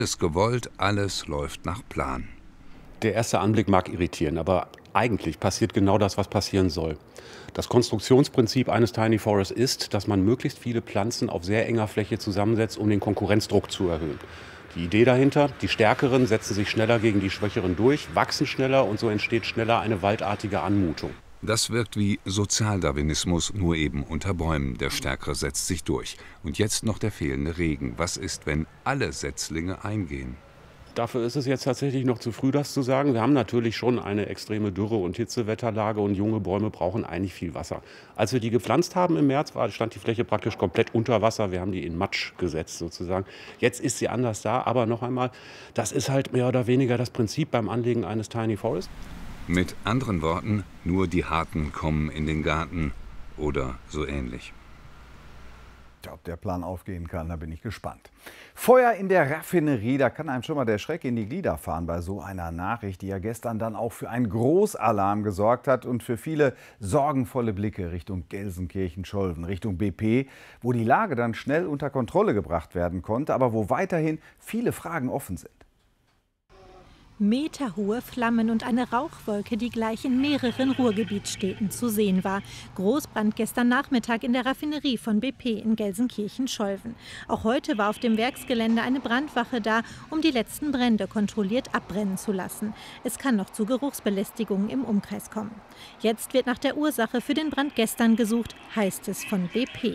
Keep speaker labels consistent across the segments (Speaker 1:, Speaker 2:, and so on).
Speaker 1: Ist gewollt, alles läuft nach Plan.
Speaker 2: Der erste Anblick mag irritieren, aber eigentlich passiert genau das, was passieren soll. Das Konstruktionsprinzip eines Tiny Forests ist, dass man möglichst viele Pflanzen auf sehr enger Fläche zusammensetzt, um den Konkurrenzdruck zu erhöhen. Die Idee dahinter, die Stärkeren setzen sich schneller gegen die Schwächeren durch, wachsen schneller und so entsteht schneller eine waldartige Anmutung.
Speaker 1: Das wirkt wie Sozialdarwinismus, nur eben unter Bäumen. Der Stärkere setzt sich durch. Und jetzt noch der fehlende Regen. Was ist, wenn alle Setzlinge eingehen?
Speaker 2: Dafür ist es jetzt tatsächlich noch zu früh, das zu sagen. Wir haben natürlich schon eine extreme Dürre- und Hitzewetterlage und junge Bäume brauchen eigentlich viel Wasser. Als wir die gepflanzt haben im März, stand die Fläche praktisch komplett unter Wasser. Wir haben die in Matsch gesetzt sozusagen. Jetzt ist sie anders da, aber noch einmal, das ist halt mehr oder weniger das Prinzip beim Anlegen eines Tiny Forests.
Speaker 1: Mit anderen Worten, nur die Harten kommen in den Garten oder so ähnlich.
Speaker 3: Ja, ob der Plan aufgehen kann, da bin ich gespannt. Feuer in der Raffinerie, da kann einem schon mal der Schreck in die Glieder fahren bei so einer Nachricht, die ja gestern dann auch für einen Großalarm gesorgt hat und für viele sorgenvolle Blicke Richtung Gelsenkirchen-Scholven, Richtung BP, wo die Lage dann schnell unter Kontrolle gebracht werden konnte, aber wo weiterhin viele Fragen offen sind.
Speaker 4: Meterhohe Flammen und eine Rauchwolke, die gleich in mehreren Ruhrgebietsstädten zu sehen war. Großbrand gestern Nachmittag in der Raffinerie von BP in Gelsenkirchen-Scholven. Auch heute war auf dem Werksgelände eine Brandwache da, um die letzten Brände kontrolliert abbrennen zu lassen. Es kann noch zu Geruchsbelästigungen im Umkreis kommen. Jetzt wird nach der Ursache für den Brand gestern gesucht, heißt es von BP.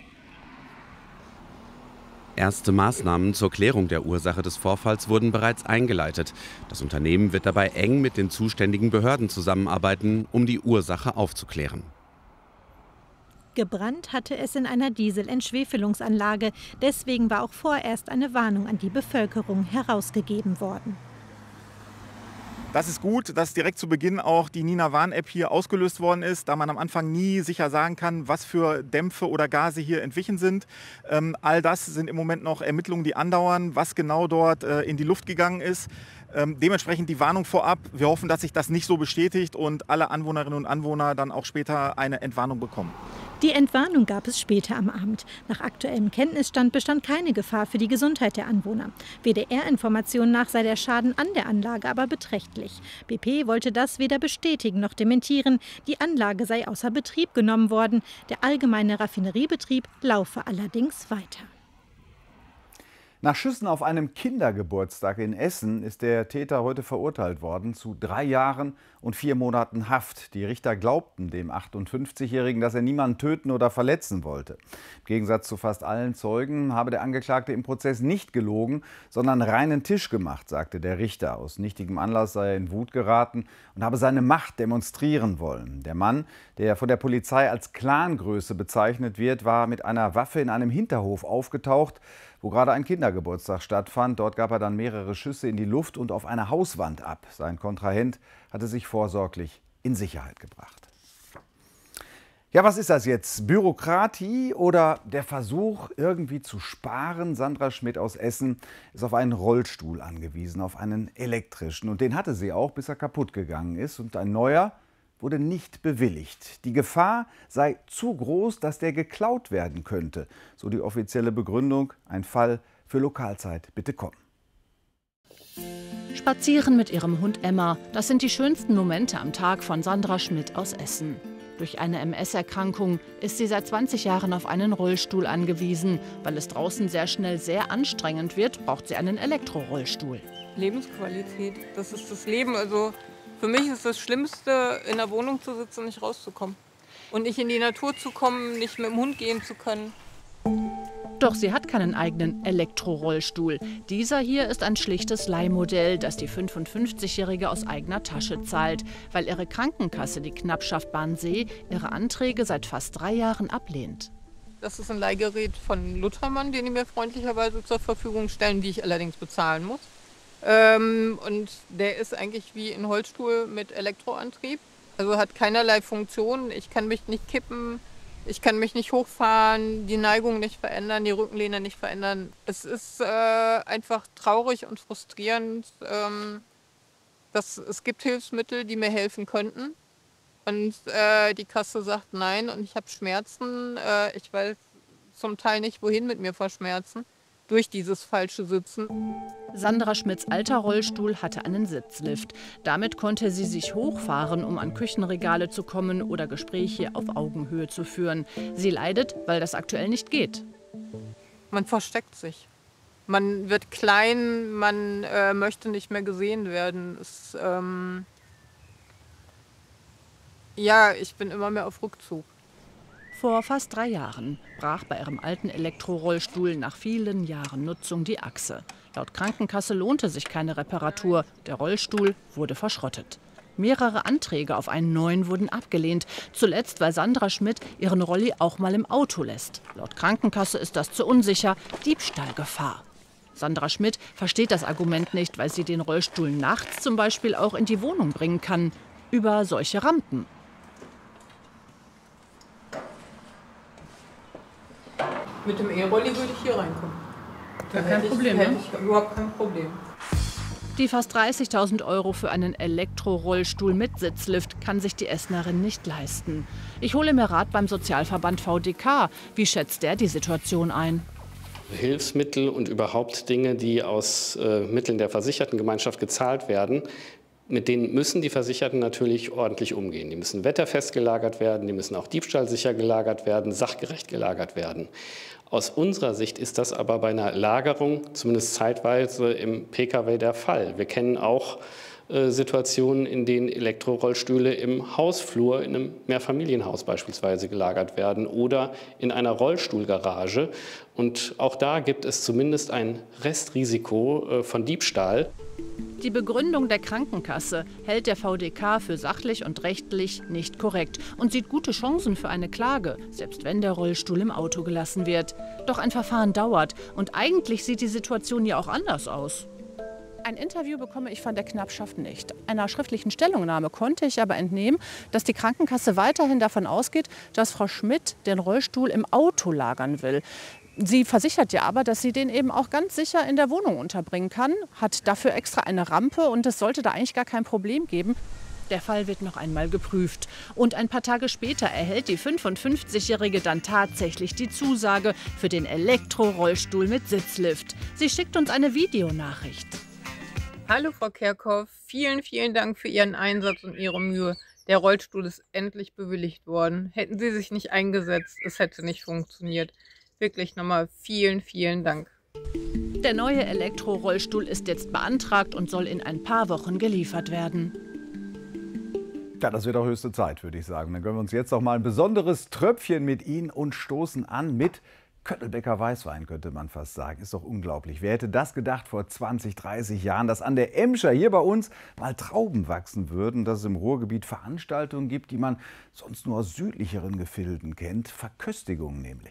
Speaker 5: Erste Maßnahmen zur Klärung der Ursache des Vorfalls wurden bereits eingeleitet. Das Unternehmen wird dabei eng mit den zuständigen Behörden zusammenarbeiten, um die Ursache aufzuklären.
Speaker 4: Gebrannt hatte es in einer Dieselentschwefelungsanlage. Deswegen war auch vorerst eine Warnung an die Bevölkerung herausgegeben worden.
Speaker 6: Das ist gut, dass direkt zu Beginn auch die Nina-Warn-App hier ausgelöst worden ist, da man am Anfang nie sicher sagen kann, was für Dämpfe oder Gase hier entwichen sind. All das sind im Moment noch Ermittlungen, die andauern, was genau dort in die Luft gegangen ist. Dementsprechend die Warnung vorab. Wir hoffen, dass sich das nicht so bestätigt und alle Anwohnerinnen und Anwohner dann auch später eine Entwarnung bekommen.
Speaker 4: Die Entwarnung gab es später am Abend. Nach aktuellem Kenntnisstand bestand keine Gefahr für die Gesundheit der Anwohner. WDR-Informationen nach sei der Schaden an der Anlage aber beträchtlich. BP wollte das weder bestätigen noch dementieren. Die Anlage sei außer Betrieb genommen worden. Der allgemeine Raffineriebetrieb laufe allerdings weiter.
Speaker 3: Nach Schüssen auf einem Kindergeburtstag in Essen ist der Täter heute verurteilt worden zu 3 Jahren und 4 Monaten Haft. Die Richter glaubten dem 58-Jährigen, dass er niemanden töten oder verletzen wollte. Im Gegensatz zu fast allen Zeugen habe der Angeklagte im Prozess nicht gelogen, sondern reinen Tisch gemacht, sagte der Richter. Aus nichtigem Anlass sei er in Wut geraten und habe seine Macht demonstrieren wollen. Der Mann, der von der Polizei als Clangröße bezeichnet wird, war mit einer Waffe in einem Hinterhof aufgetaucht, wo gerade ein Kindergeburtstag stattfand. Dort gab er dann mehrere Schüsse in die Luft und auf eine Hauswand ab. Sein Kontrahent hatte sich vorsorglich in Sicherheit gebracht. Ja, was ist das jetzt? Bürokratie oder der Versuch, irgendwie zu sparen? Sandra Schmidt aus Essen ist auf einen Rollstuhl angewiesen, auf einen elektrischen. Und den hatte sie auch, bis er kaputt gegangen ist. Und ein neuer wurde nicht bewilligt. Die Gefahr sei zu groß, dass der geklaut werden könnte. So die offizielle Begründung. Ein Fall für Lokalzeit. Bitte kommen.
Speaker 7: Spazieren mit ihrem Hund Emma, das sind die schönsten Momente am Tag von Sandra Schmidt aus Essen. Durch eine MS-Erkrankung ist sie seit 20 Jahren auf einen Rollstuhl angewiesen. Weil es draußen sehr schnell sehr anstrengend wird, braucht sie einen Elektrorollstuhl.
Speaker 8: Lebensqualität, das ist das Leben. Also für mich ist das Schlimmste, in der Wohnung zu sitzen und nicht rauszukommen. Und nicht in die Natur zu kommen, nicht mit dem Hund gehen zu können.
Speaker 7: Doch sie hat keinen eigenen Elektrorollstuhl. Dieser hier ist ein schlichtes Leihmodell, das die 55-Jährige aus eigener Tasche zahlt, weil ihre Krankenkasse, die Knappschaft Bahnsee, ihre Anträge seit fast 3 Jahren ablehnt.
Speaker 8: Das ist ein Leihgerät von Luthermann, den die mir freundlicherweise zur Verfügung stellen, die ich allerdings bezahlen muss. Und der ist eigentlich wie ein Holzstuhl mit Elektroantrieb. Also hat keinerlei Funktion. Ich kann mich nicht kippen, ich kann mich nicht hochfahren, die Neigung nicht verändern, die Rückenlehne nicht verändern. Es ist einfach traurig und frustrierend. Es gibt Hilfsmittel, die mir helfen könnten. Und die Kasse sagt nein und ich habe Schmerzen. Ich weiß zum Teil nicht, wohin mit mir vor Schmerzen. durch dieses falsche Sitzen.
Speaker 7: Sandra Schmidts alter Rollstuhl hatte einen Sitzlift. Damit konnte sie sich hochfahren, um an Küchenregale zu kommen oder Gespräche auf Augenhöhe zu führen. Sie leidet, weil das aktuell nicht geht.
Speaker 8: Man versteckt sich. Man wird klein, man möchte nicht mehr gesehen werden. Ich bin immer mehr auf Rückzug.
Speaker 7: Vor fast 3 Jahren brach bei ihrem alten Elektrorollstuhl nach vielen Jahren Nutzung die Achse. Laut Krankenkasse lohnte sich keine Reparatur. Der Rollstuhl wurde verschrottet. Mehrere Anträge auf einen neuen wurden abgelehnt. Zuletzt, weil Sandra Schmidt ihren Rolli auch mal im Auto lässt. Laut Krankenkasse ist das zu unsicher. Diebstahlgefahr. Sandra Schmidt versteht das Argument nicht, weil sie den Rollstuhl nachts zum Beispiel auch in die Wohnung bringen kann. Über solche Rampen.
Speaker 8: Mit dem E-Rolli würde ich hier reinkommen.
Speaker 7: Kein Problem,
Speaker 8: hätte ich überhaupt kein Problem.
Speaker 7: Die fast 30.000 € für einen Elektrorollstuhl mit Sitzlift kann sich die Essenerin nicht leisten. Ich hole mir Rat beim Sozialverband VDK. Wie schätzt der die Situation ein?
Speaker 9: Hilfsmittel und überhaupt Dinge, die aus Mitteln der Versichertengemeinschaft gezahlt werden, mit denen müssen die Versicherten natürlich ordentlich umgehen. Die müssen wetterfest gelagert werden, die müssen auch diebstahlsicher gelagert werden, sachgerecht gelagert werden. Aus unserer Sicht ist das aber bei einer Lagerung zumindest zeitweise im Pkw der Fall. Wir kennen auch Situationen, in denen Elektrorollstühle im Hausflur in einem Mehrfamilienhaus beispielsweise gelagert werden oder in einer Rollstuhlgarage. Und auch da gibt es zumindest ein Restrisiko von Diebstahl.
Speaker 7: Die Begründung der Krankenkasse hält der VDK für sachlich und rechtlich nicht korrekt und sieht gute Chancen für eine Klage, selbst wenn der Rollstuhl im Auto gelassen wird. Doch ein Verfahren dauert und eigentlich sieht die Situation ja auch anders aus. Ein Interview bekomme ich von der Knappschaft nicht. Einer schriftlichen Stellungnahme konnte ich aber entnehmen, dass die Krankenkasse weiterhin davon ausgeht, dass Frau Schmidt den Rollstuhl im Auto lagern will. Sie versichert ja aber, dass sie den eben auch ganz sicher in der Wohnung unterbringen kann, hat dafür extra eine Rampe und es sollte da eigentlich gar kein Problem geben. Der Fall wird noch einmal geprüft. Und ein paar Tage später erhält die 55-Jährige dann tatsächlich die Zusage für den Elektrorollstuhl mit Sitzlift. Sie schickt uns eine Videonachricht.
Speaker 8: Hallo Frau Kerkhoff, vielen, vielen Dank für Ihren Einsatz und Ihre Mühe. Der Rollstuhl ist endlich bewilligt worden. Hätten Sie sich nicht eingesetzt, es hätte nicht funktioniert. Wirklich nochmal vielen, vielen Dank.
Speaker 7: Der neue Elektrorollstuhl ist jetzt beantragt und soll in ein paar Wochen geliefert werden.
Speaker 3: Ja, das wird auch höchste Zeit, würde ich sagen. Dann gönnen wir uns jetzt noch mal ein besonderes Tröpfchen mit Ihnen und stoßen an mit Köttelbecker Weißwein, könnte man fast sagen. Ist doch unglaublich. Wer hätte das gedacht vor 20, 30 Jahren, dass an der Emscher hier bei uns mal Trauben wachsen würden, dass es im Ruhrgebiet Veranstaltungen gibt, die man sonst nur aus südlicheren Gefilden kennt. Verköstigungen nämlich.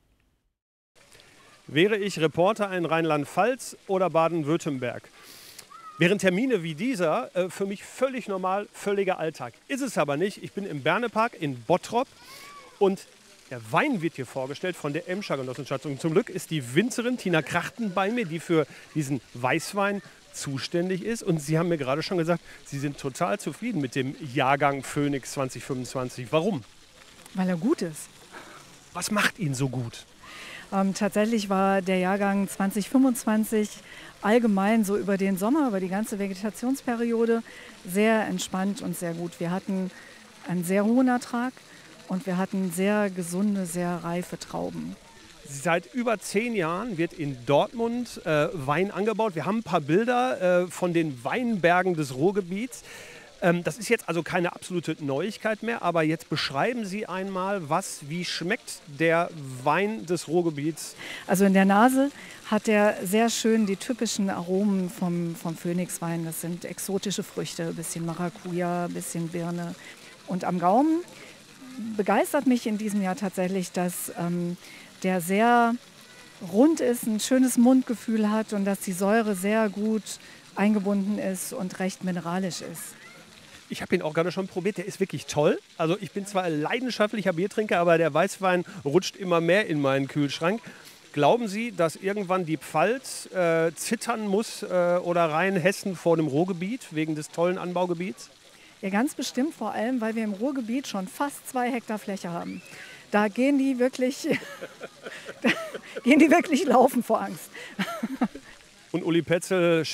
Speaker 10: Wäre ich Reporter in Rheinland-Pfalz oder Baden-Württemberg, wären Termine wie dieser für mich völlig normal, völliger Alltag. Ist es aber nicht. Ich bin im Bernepark in Bottrop und der Wein wird hier vorgestellt von der Emscher Genossenschaft. Und zum Glück ist die Winzerin Tina Krachten bei mir, die für diesen Weißwein zuständig ist. Und Sie haben mir gerade schon gesagt, Sie sind total zufrieden mit dem Jahrgang Phoenix 2025. Warum?
Speaker 11: Weil er gut ist.
Speaker 10: Was macht ihn so gut?
Speaker 11: Tatsächlich war der Jahrgang 2025 allgemein so über den Sommer, über die ganze Vegetationsperiode sehr entspannt und sehr gut. Wir hatten einen sehr hohen Ertrag und wir hatten sehr gesunde, sehr reife Trauben.
Speaker 10: Seit über 10 Jahren wird in Dortmund Wein angebaut. Wir haben ein paar Bilder von den Weinbergen des Ruhrgebiets. Das ist jetzt also keine absolute Neuigkeit mehr, aber jetzt beschreiben Sie einmal, wie schmeckt der Wein des Ruhrgebiets?
Speaker 11: Also in der Nase hat er sehr schön die typischen Aromen vom Phoenixwein. Das sind exotische Früchte, ein bisschen Maracuja, ein bisschen Birne. Und am Gaumen begeistert mich in diesem Jahr tatsächlich, dass der sehr rund ist, ein schönes Mundgefühl hat und dass die Säure sehr gut eingebunden ist und recht mineralisch ist.
Speaker 10: Ich habe ihn auch gerade schon probiert, der ist wirklich toll. Also ich bin zwar ein leidenschaftlicher Biertrinker, aber der Weißwein rutscht immer mehr in meinen Kühlschrank. Glauben Sie, dass irgendwann die Pfalz zittern muss oder Rheinhessen vor dem Ruhrgebiet wegen des tollen Anbaugebiets?
Speaker 11: Ja, ganz bestimmt, vor allem, weil wir im Ruhrgebiet schon fast 2 Hektar Fläche haben. Da gehen die wirklich laufen vor Angst.
Speaker 10: Und Uli Petzel,